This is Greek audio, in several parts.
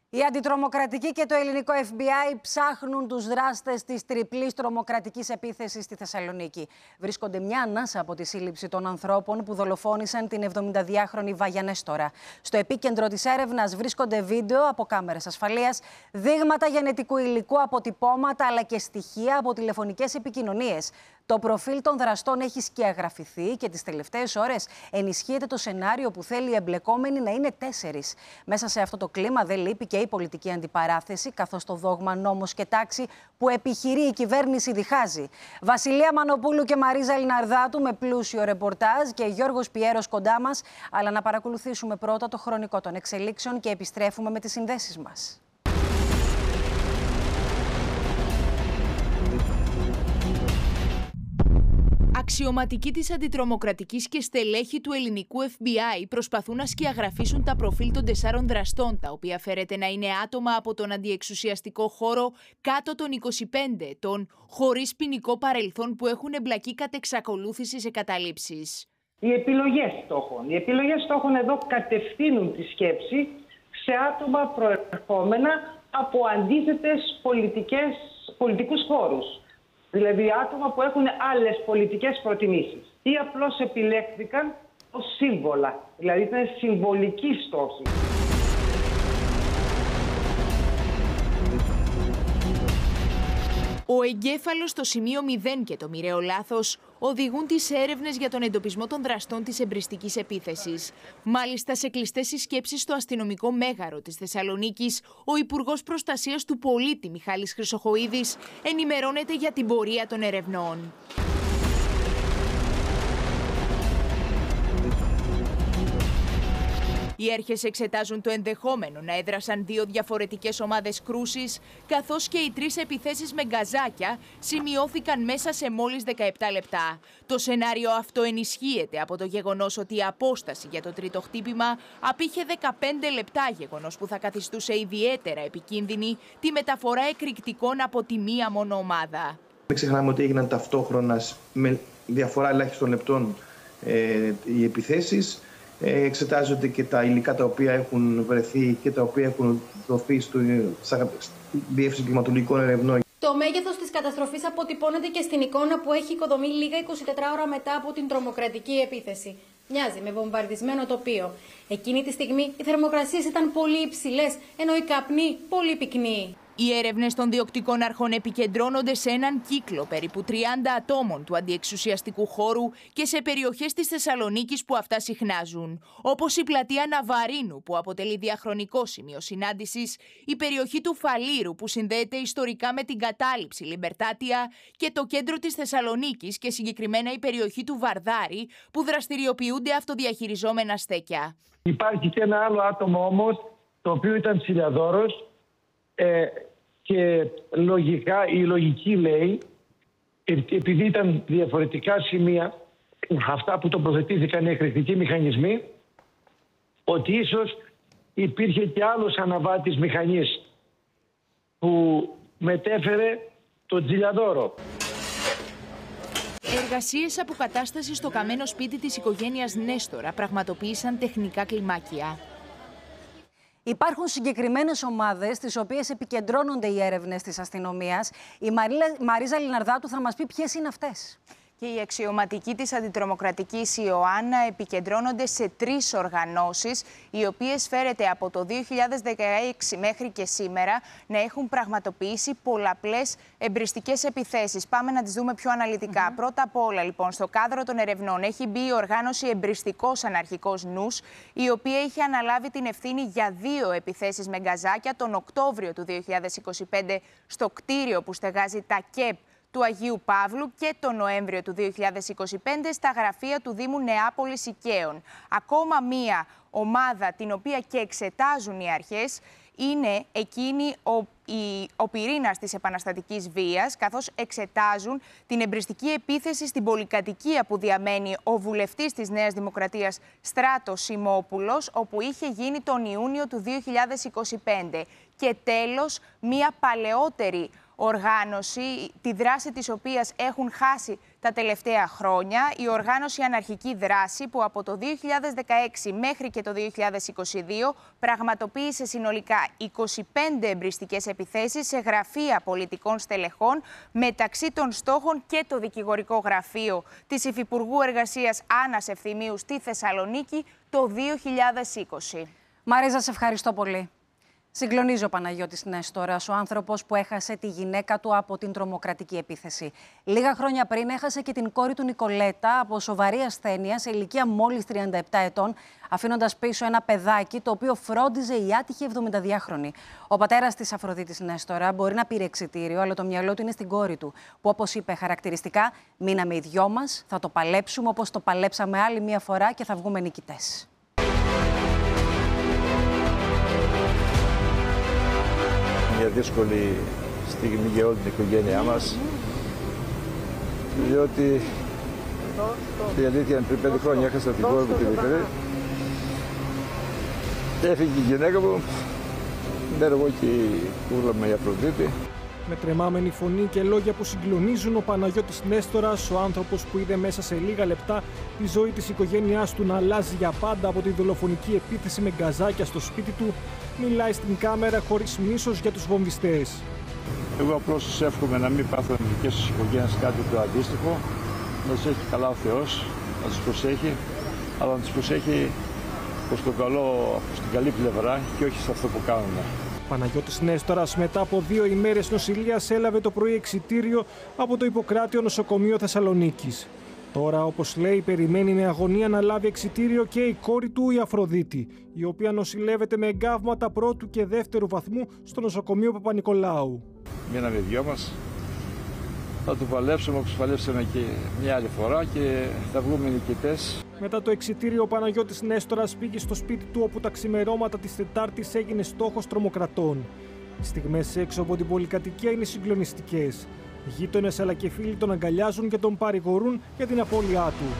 Η αντιτρομοκρατική και το ελληνικό FBI ψάχνουν τους δράστες της τριπλής τρομοκρατικής επίθεσης στη Θεσσαλονίκη. Βρίσκονται μια ανάσα από τη σύλληψη των ανθρώπων που δολοφόνησαν την 72χρονη Βάγια Νέστορα. Στο επίκεντρο της έρευνας βρίσκονται βίντεο από κάμερες ασφαλείας, δείγματα γενετικού υλικού, αποτυπώματα αλλά και στοιχεία από τηλεφωνικές επικοινωνίες. Το προφίλ των δραστών έχει σκιαγραφηθεί και τις τελευταίες ώρες ενισχύεται το σενάριο που θέλει οι εμπλεκόμενοι να είναι 4. Μέσα σε αυτό το κλίμα δεν λείπει και η πολιτική αντιπαράθεση, καθώς το δόγμα νόμος και τάξη που επιχειρεί η κυβέρνηση διχάζει. Βασιλεία Μανοπούλου και Μαρίζα Λιναρδάτου με πλούσιο ρεπορτάζ και Γιώργος Πιέρος κοντά μας, αλλά να παρακολουθήσουμε πρώτα το χρονικό των εξελίξεων και επιστρέφουμε με τις συνδέσεις μας. Αξιωματικοί της αντιτρομοκρατικής και στελέχη του ελληνικού FBI προσπαθούν να σκιαγραφίσουν τα προφίλ των 4 δραστών, τα οποία φέρεται να είναι άτομα από τον αντιεξουσιαστικό χώρο κάτω των 25 ετών, χωρίς ποινικό παρελθόν, που έχουν εμπλακεί κατ' εξακολούθηση σε καταλήψεις. Οι επιλογές στόχων εδώ κατευθύνουν τη σκέψη σε άτομα προερχόμενα από αντίθετες πολιτικούς χώρους. Δηλαδή άτομα που έχουν άλλες πολιτικές προτιμήσεις ή απλώς επιλέχθηκαν ως σύμβολα, δηλαδή ήταν συμβολική στόχη. Ο εγκέφαλος, το σημείο 0 και το μοιραίο λάθος οδηγούν τις έρευνες για τον εντοπισμό των δραστών της εμπριστικής επίθεσης. Μάλιστα, σε κλειστές συσκέψεις στο αστυνομικό μέγαρο της Θεσσαλονίκης, ο Υπουργός Προστασίας του Πολίτη Μιχάλης Χρυσοχοΐδης ενημερώνεται για την πορεία των ερευνών. Οι έρχες εξετάζουν το ενδεχόμενο να έδρασαν 2 διαφορετικές ομάδες κρούσης, καθώς και οι 3 επιθέσεις με γκαζάκια σημειώθηκαν μέσα σε μόλις 17 λεπτά. Το σενάριο αυτό ενισχύεται από το γεγονός ότι η απόσταση για το τρίτο χτύπημα απήχε 15 λεπτά, γεγονός που θα καθιστούσε ιδιαίτερα επικίνδυνη τη μεταφορά εκρηκτικών από τη μία μόνο ομάδα. Μην ξεχνάμε ότι έγιναν ταυτόχρονα με διαφορά ελάχιστων λεπτών οι επιθέσεις. Εξετάζονται και τα υλικά τα οποία έχουν βρεθεί και τα οποία έχουν δοθεί στη Διεύθυνση Κλιματολογικών Ερευνών. Το μέγεθος της καταστροφής αποτυπώνεται και στην εικόνα που έχει οικοδομή λίγα 24 ώρα μετά από την τρομοκρατική επίθεση. Μοιάζει με βομβαρδισμένο τοπίο. Εκείνη τη στιγμή οι θερμοκρασίες ήταν πολύ υψηλές, ενώ οι καπνοί πολύ πυκνοί. Οι έρευνες των διοκτικών αρχών επικεντρώνονται σε έναν κύκλο περίπου 30 ατόμων του αντιεξουσιαστικού χώρου και σε περιοχές της Θεσσαλονίκης που αυτά συχνάζουν, όπως η πλατεία Ναβαρίνου που αποτελεί διαχρονικό σημείο συνάντησης, η περιοχή του Φαλήρου που συνδέεται ιστορικά με την κατάληψη Λιμπερτάτια και το κέντρο της Θεσσαλονίκης και συγκεκριμένα η περιοχή του Βαρδάρη που δραστηριοποιούνται αυτοδιαχειριζόμενα στέκια. Υπάρχει και ένα άλλο άτομο όμως το οποίο ήταν ψηλιαδόρος. Και λογικά, η λογική λέει, επειδή ήταν διαφορετικά σημεία, αυτά που τοποθετήθηκαν οι εκρηκτικοί μηχανισμοί, ότι ίσως υπήρχε και άλλος αναβάτης μηχανής που μετέφερε τον Τζιλιαδόρο. Εργασίες αποκατάστασης στο καμένο σπίτι της οικογένειας Νέστορα πραγματοποίησαν τεχνικά κλιμάκια. Υπάρχουν συγκεκριμένες ομάδες στις οποίες επικεντρώνονται οι έρευνες της αστυνομίας. Η Μαρίζα Λιναρδάτου θα μας πει ποιες είναι αυτές. Και οι αξιωματικοί της αντιτρομοκρατικής Ιωάννα επικεντρώνονται σε 3 οργανώσεις, οι οποίες φέρεται από το 2016 μέχρι και σήμερα να έχουν πραγματοποιήσει πολλαπλές εμπριστικές επιθέσεις. Πάμε να τις δούμε πιο αναλυτικά. Πρώτα απ' όλα, λοιπόν, στο κάδρο των ερευνών έχει μπει η οργάνωση Εμπριστικός Αναρχικός Νους, η οποία είχε αναλάβει την ευθύνη για 2 επιθέσεις με γκαζάκια τον Οκτώβριο του 2025 στο κτίριο που στεγάζει τα ΚΕΠ του Αγίου Παύλου και τον Νοέμβριο του 2025 στα γραφεία του Δήμου Νεάπολης Οικαίων. Ακόμα μία ομάδα την οποία και εξετάζουν οι αρχές είναι εκείνη ο πυρήνας της επαναστατικής βίας, καθώς εξετάζουν την εμπριστική επίθεση στην πολυκατοικία που διαμένει ο βουλευτής της Νέας Δημοκρατίας Στράτος Σιμόπουλος, όπου είχε γίνει τον Ιούνιο του 2025. Και τέλος, μία παλαιότερη οργάνωση, τη δράση της οποίας έχουν χάσει τα τελευταία χρόνια. Η οργάνωση Αναρχική Δράση, που από το 2016 μέχρι και το 2022 πραγματοποίησε συνολικά 25 εμπριστικές επιθέσεις σε γραφεία πολιτικών στελεχών, μεταξύ των στόχων και το δικηγορικό γραφείο της Υφυπουργού Εργασίας Άννας Ευθυμίου στη Θεσσαλονίκη το 2020. Μαρίζα, σε ευχαριστώ πολύ. Συγκλονίζει ο Παναγιώτης Νέστορας, ο άνθρωπος που έχασε τη γυναίκα του από την τρομοκρατική επίθεση. Λίγα χρόνια πριν έχασε και την κόρη του Νικολέτα από σοβαρή ασθένεια σε ηλικία μόλις 37 ετών, αφήνοντας πίσω ένα παιδάκι το οποίο φρόντιζε η άτυχη 72χρονη. Ο πατέρας της Αφροδίτης Νέστορα μπορεί να πήρε εξιτήριο, αλλά το μυαλό του είναι στην κόρη του, που όπως είπε χαρακτηριστικά, μείναμε οι δυο μας, θα το παλέψουμε όπως το παλέψαμε άλλη μία φορά και θα βγούμε νικητές. Μια δύσκολη στιγμή για όλη την οικογένειά μας, διότι η αλήθεια είναι πριν 5 χρόνια έχασα την κόρη μου τη μικρή. Έφυγε η γυναίκα μου, μένω εγώ και η κούρλα με η Αφροδίτη. Με τρεμάμενη φωνή και λόγια που συγκλονίζουν, ο Παναγιώτης Νέστορας, ο άνθρωπος που είδε μέσα σε λίγα λεπτά τη ζωή της οικογένειάς του να αλλάζει για πάντα από τη δολοφονική επίθεση με γκαζάκια στο σπίτι του, μιλάει στην κάμερα χωρίς μίσος για τους βομβιστές. Εγώ απλώς τους εύχομαι να μην πάθουν οι δικές τους οικογένειες κάτι το αντίστοιχο, να τους έχει καλά ο Θεός, να τους προσέχει, αλλά να τους προσέχει προς το καλό, στην καλή πλευρά και όχι σε αυτό που κάνουν. Παναγιώτης Νέστορας, μετά από 2 ημέρες νοσηλείας, έλαβε το πρωί εξιτήριο από το Ιπποκράτειο Νοσοκομείο Θεσσαλονίκης. Τώρα, όπως λέει, περιμένει με αγωνία να λάβει εξιτήριο και η κόρη του, η Αφροδίτη, η οποία νοσηλεύεται με εγκάβματα 1ου και 2ου βαθμού στο νοσοκομείο Παπα-Νικολάου. Μείναμε οι δυο μας. Θα το παλέψουμε όπως παλέψαμε και μια άλλη φορά και θα βγούμε νικητές. Μετά το εξιτήριο, ο Παναγιώτης Νέστορας πήγε στο σπίτι του, όπου τα ξημερώματα της Τετάρτης έγινε στόχος τρομοκρατών. Οι στιγμές έξω από την πολυκατοικία είναι συγκλονιστικές. Γείτονες αλλά και φίλοι τον αγκαλιάζουν και τον παρηγορούν για την απώλειά του.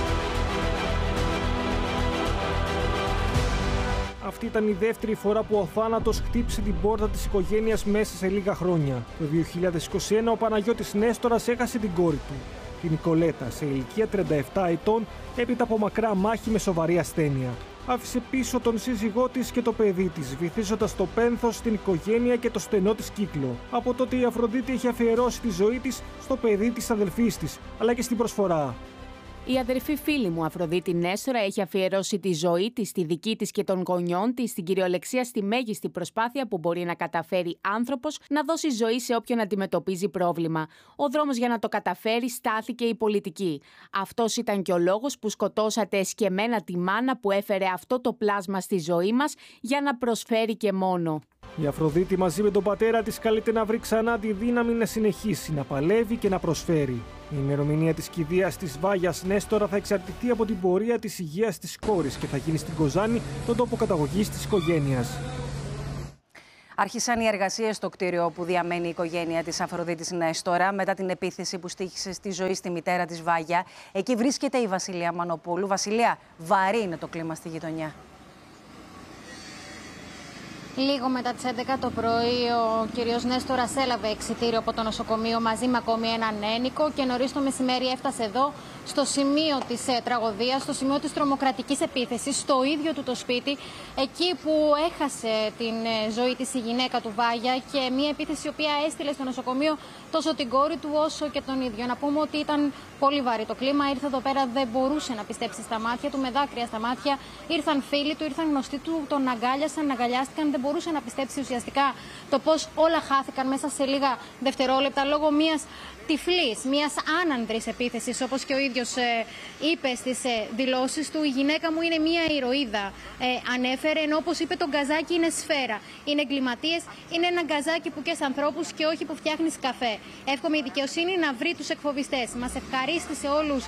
Αυτή ήταν η δεύτερη φορά που ο θάνατος χτύπησε την πόρτα της οικογένειας μέσα σε λίγα χρόνια. Το 2021 ο Παναγιώτης Νέστορας έχασε την κόρη του, την Νικολέτα, σε ηλικία 37 ετών, έπειτα από μακρά μάχη με σοβαρή ασθένεια. Άφησε πίσω τον σύζυγό της και το παιδί της, βυθίζοντας το πένθος στην οικογένεια και το στενό της κύκλο. Από τότε η Αφροδίτη έχει αφιερώσει τη ζωή της στο παιδί της αδελφής της, αλλά και στην προσφορά. Η αδερφή φίλη μου, Αφροδίτη Νέστορα, έχει αφιερώσει τη ζωή της, τη δική της και των γονιών της, στην κυριολεξία στη μέγιστη προσπάθεια που μπορεί να καταφέρει άνθρωπος να δώσει ζωή σε όποιον αντιμετωπίζει πρόβλημα. Ο δρόμος για να το καταφέρει στάθηκε η πολιτική. Αυτός ήταν και ο λόγος που σκοτώσατε εσκεμμένα τη μάνα που έφερε αυτό το πλάσμα στη ζωή μας για να προσφέρει και μόνο. Η Αφροδίτη μαζί με τον πατέρα της καλείται να βρει ξανά τη δύναμη να συνεχίσει, να παλεύει και να προσφέρει. Η ημερομηνία της κηδείας της Βάγιας Νέστορα θα εξαρτηθεί από την πορεία της υγείας της κόρης και θα γίνει στην Κοζάνη, τον τόπο καταγωγής της οικογένειας. Άρχισαν οι εργασίες στο κτίριο όπου διαμένει η οικογένεια της Αφροδίτης Νέστορα μετά την επίθεση που στοίχησε στη ζωή στη μητέρα της Βάγια. Εκεί βρίσκεται η Βασιλεία Μανοπούλου. Βασιλεία, βαρύ είναι το κλίμα στη γειτονιά. Λίγο μετά τις 11 το πρωί, ο κύριος Νέστορας έλαβε εξιτήριο από το νοσοκομείο μαζί με ακόμη έναν ένικο και νωρίς το μεσημέρι έφτασε εδώ, στο σημείο της τραγωδίας, στο σημείο της τρομοκρατικής επίθεσης, στο ίδιο του το σπίτι, εκεί που έχασε την ζωή της η γυναίκα του Βάγια και μια επίθεση η οποία έστειλε στο νοσοκομείο τόσο την κόρη του όσο και τον ίδιο. Να πούμε ότι ήταν πολύ βαρύ το κλίμα, ήρθε εδώ πέρα, δεν μπορούσε να πιστέψει στα μάτια του, με δάκρυα στα μάτια. Ήρθαν φίλοι του, ήρθαν γνωστοί του, τον αγκάλιασαν, αγκαλιάστηκαν, δεν μπορούσε να πιστέψει ουσιαστικά το πώς όλα χάθηκαν μέσα σε λίγα δευτερόλεπτα λόγω μιας τυφλής, μιας άνανδρης επίθεσης, όπως και ο ίδιος είπε στις δηλώσεις του. Η γυναίκα μου είναι μια ηρωίδα, ανέφερε, ενώ όπως είπε το γκαζάκι είναι σφαίρα. Είναι εγκληματίες, είναι ένα γκαζάκι που καίς ανθρώπους και όχι που φτιάχνεις καφέ. Εύχομαι η δικαιοσύνη να βρει τους εκφοβιστές. Μας ευχαρίστησε όλους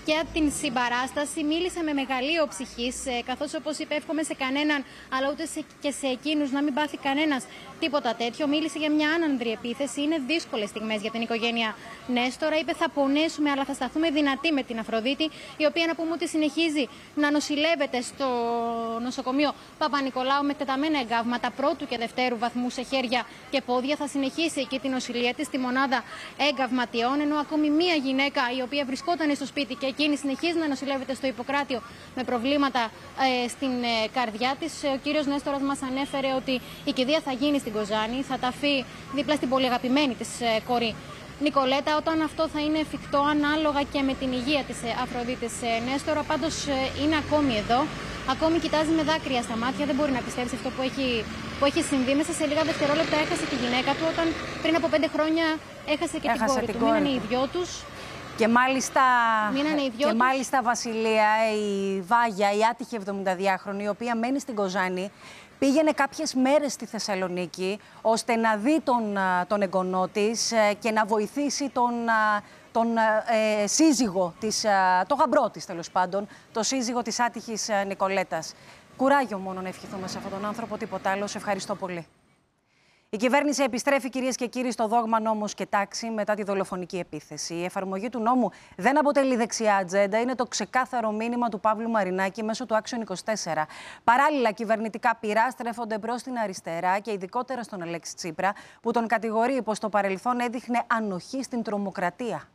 και από την συμπαράσταση. Μίλησε με μεγαλείο ψυχής, καθώς, όπως είπε, εύχομαι σε κανέναν, αλλά ούτε και σε εκείνους να μην πάθει κανένας τίποτα τέτοιο. Μίλησε για μια άνανδρη επίθεση. Είναι δύσκολες στιγμές για την οικογένεια Νέστορα. Είπε, θα πονέσουμε, αλλά θα σταθούμε δυνατοί με την Αφροδίτη, η οποία, να πούμε, ότι συνεχίζει να νοσηλεύεται στο νοσοκομείο Παπα-Νικολάου με τεταμένα εγκάβματα πρώτου και δευτέρου βαθμού σε χέρια και πόδια. Θα συνεχίσει εκεί την νοσηλεία της στη μονάδα εγκαυματιών, ενώ ακόμη μία γυναίκα, η οποία βρισκόταν στο σπίτι και εκείνη συνεχίζει να νοσηλεύεται στο Ιπποκράτιο με προβλήματα στην καρδιά της. Ο κύριος Νέστορας μας ανέφερε ότι η κηδεία θα γίνει στην Κοζάνη, θα ταφεί δίπλα στην πολύ αγαπημένη της κόρη Νικολέτα, όταν αυτό θα είναι εφικτό ανάλογα και με την υγεία της Αφροδίτης Νέστορα. Πάντως είναι ακόμη εδώ, ακόμη κοιτάζει με δάκρυα στα μάτια, δεν μπορεί να πιστέψει αυτό που έχει συμβεί. Μέσα σε λίγα δευτερόλεπτα έχασε τη γυναίκα του, όταν πριν από 5 χρόνια έχασε και την κόρη του. Μείνανε οι δυο τους. Και μάλιστα, Βασιλεία, η Βάγια, η άτυχη 72χρονη, η οποία μένει στην Κοζάνη, πήγαινε κάποιες μέρες στη Θεσσαλονίκη ώστε να δει τον εγγονό της και να βοηθήσει τον σύζυγο της, το γαμπρό της τέλος πάντων, το σύζυγο της άτυχης Νικολέτας. Κουράγιο μόνο να ευχηθούμε σε αυτόν τον άνθρωπο, τίποτα άλλο. Σε ευχαριστώ πολύ. Η κυβέρνηση επιστρέφει, κυρίες και κύριοι, στο δόγμα νόμος και τάξη μετά τη δολοφονική επίθεση. Η εφαρμογή του νόμου δεν αποτελεί δεξιά ατζέντα, είναι το ξεκάθαρο μήνυμα του Παύλου Μαρινάκη μέσω του Action 24. Παράλληλα, κυβερνητικά πυρά στρέφονται προς την αριστερά και ειδικότερα στον Αλέξη Τσίπρα, που τον κατηγορεί πως στο παρελθόν έδειχνε ανοχή στην τρομοκρατία.